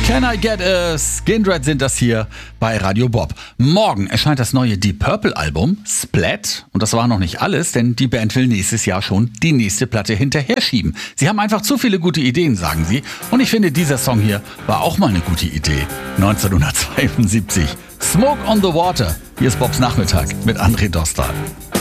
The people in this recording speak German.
Can I Get a Skindred sind das hier bei Radio Bob. Morgen erscheint das neue Deep Purple Album Splat. Und das war noch nicht alles, denn die Band will nächstes Jahr schon die nächste Platte hinterher schieben. Sie haben einfach zu viele gute Ideen, sagen sie. Und ich finde, dieser Song hier war auch mal eine gute Idee. 1972. Smoke on the Water. Hier ist Bobs Nachmittag mit André Dostal.